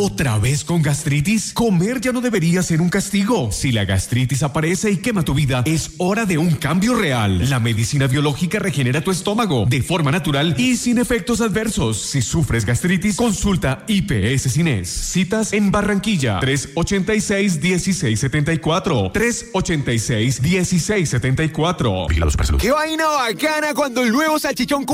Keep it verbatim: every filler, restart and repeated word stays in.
¿Otra vez con gastritis? Comer ya no debería ser un castigo. Si la gastritis aparece y quema tu vida, es hora de un cambio real. La medicina biológica regenera tu estómago de forma natural y sin efectos adversos. Si sufres gastritis, consulta I P S Cines. Citas en Barranquilla, tres ochenta y seis, dieciséis setenta y cuatro. tres ochenta y seis, dieciséis setenta y cuatro. Vigilado Supersalud. ¡Qué vaina bacana cuando el nuevo salchichón